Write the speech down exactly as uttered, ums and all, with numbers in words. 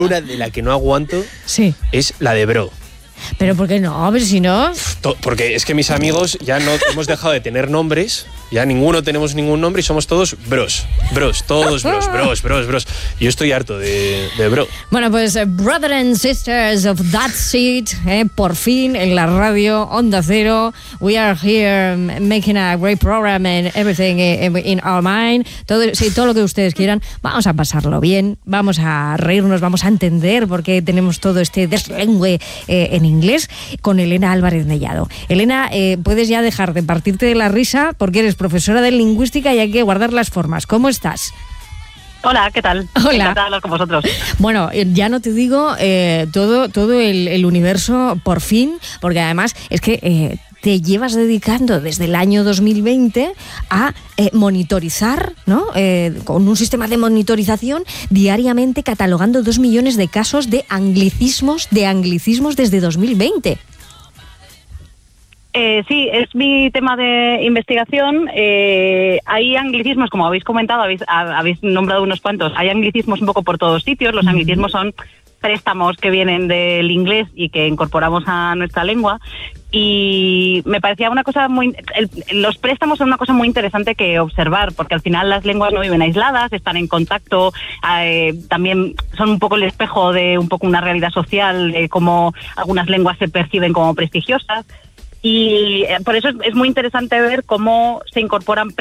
Una de la que no aguanto sí. es la de bro. ¿Pero por qué no? Pero si no... Porque es que mis amigos ya no hemos dejado de tener nombres, ya ninguno tenemos ningún nombre y somos todos bros, bros, todos bros, bros, bros, bros. Yo estoy harto de, de bro. Bueno, pues uh, Brother and Sisters of That Seed, eh, por fin en la radio Onda Cero. We are here making a great program and everything in, in our mind. Todo, sí, todo lo que ustedes quieran. Vamos a pasarlo bien, vamos a reírnos, vamos a entender por qué tenemos todo este deslengüe eh, en inglés con Elena Álvarez Mellado. Elena, eh, puedes ya dejar de partirte de la risa porque eres profesora de lingüística y hay que guardar las formas. ¿Cómo estás? Hola, ¿qué tal? Hola. Encantada de hablar con vosotros. Bueno, ya no te digo eh, todo, todo el, el universo por fin, porque además es que eh, te llevas dedicando desde el año dos mil veinte a eh, monitorizar, ¿no? Eh, con un sistema de monitorización diariamente catalogando dos millones de casos de anglicismos, de anglicismos desde dos mil veinte. Eh, sí, es mi tema de investigación. Eh, hay anglicismos, como habéis comentado, habéis, habéis nombrado unos cuantos. Hay anglicismos un poco por todos sitios. Los anglicismos son préstamos que vienen del inglés y que incorporamos a nuestra lengua. Y me parecía una cosa muy... El, los préstamos son una cosa muy interesante que observar, porque al final las lenguas no viven aisladas, están en contacto, eh, también son un poco el espejo de un poco una realidad social, de cómo algunas lenguas se perciben como prestigiosas. Y por eso es, es muy interesante ver cómo se incorporan